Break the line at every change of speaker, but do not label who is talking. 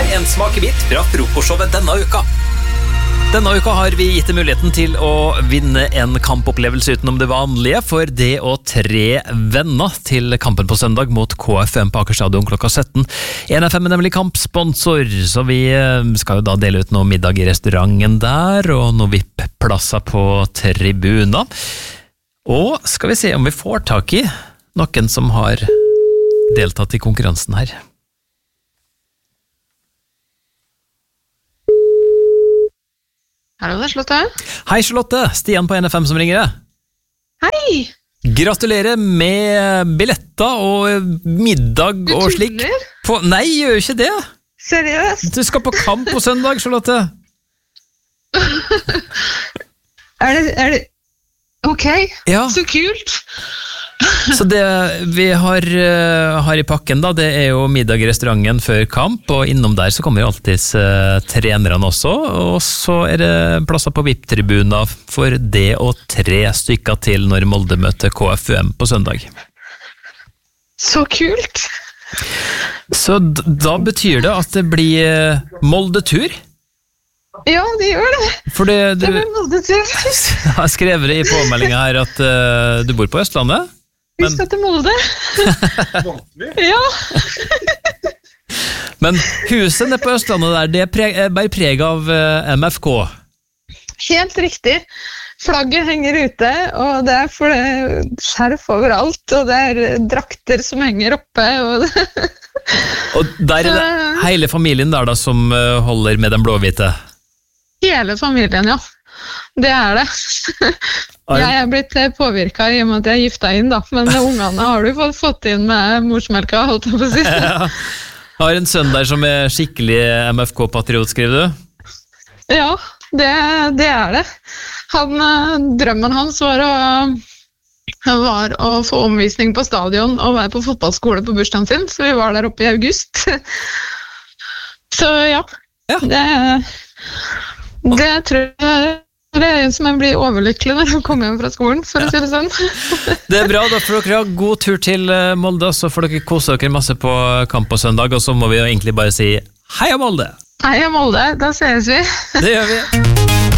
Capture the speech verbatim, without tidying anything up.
en smakebit fra frokostshowet denne uka. Denne uka har vi gitt deg muligheten til å vinne en kampopplevelse utenom det vanlige for det og tre venner til kampen på søndag mot K F M på Aker Stadion klokka sytten. N F M er nemlig kampsponsor, så vi skal jo da dele ut noe middag i restauranten der, og noe V I P-plasser på tribuner. Og skal vi se om vi får tak i noen som har deltatt i konkurransen her.
Hallo, det er Charlotte.
Hei Charlotte, Stian på N F M som ringer deg.
Hei!
Gratulerer med billetter og middag
Du
og slik.
tuller?
På, nei, gjør jo ikke det.
Seriøst?
Du skal på kamp på søndag, Charlotte.
Er det, er det... Ok,
Ja.
så kult.
Så det vi har, uh, har i pakken da, det er jo middag i restauranten før kamp, og innom der så kommer jo alltid uh, trenerne også, og så er det plasser på V I P-tribuner for det og tre stykker til når Molde møter K F U M på søndag.
Så kult.
Så d- da betyr det at det blir uh, Molde-tur,
Ja, det gjør det.
for det, du
Det blir Molde-tur.
har skrevet det i påmeldingen her at uh, du bor på Østlandet.
Vi
Men-
skal til Molde. Ja.
Men huset nede på Østlandet der, det er preg, er bare preg av uh, M F K.
Helt riktig. Flagget henger ute, og det er for det skjerf overalt, og det er drakter som henger oppe. Og
Og der er det hele familien der da som uh, holder med den blå-hvite.
hele familien, ja. Det er det. Jeg er blitt påvirket i og med at jeg er gifta inn, da. Men ungene har du fått, fått inn med morsmelka, holdt jeg på å si.
Ja. Har en sønn der som er skikkelig M F K-patriot, skriver du?
Ja, det, det er det. Han, eh, drømmen hans var å, var å få omvisning på stadion og være på fotballskole på bursdagen sin, så vi var der oppe i august. Så ja,
Ja.
det, det tror jeg det er en som jeg blir overlykkelig når han kommer hjem fra skolen, for å si det sånn.
Det er bra, da får dere ha god tur til uh, Molde, og så får dere kose dere masse på kamp på søndag, og så må vi jo egentlig bare si heia Molde!
Hei, Molde, da ses vi.
Det gjør vi!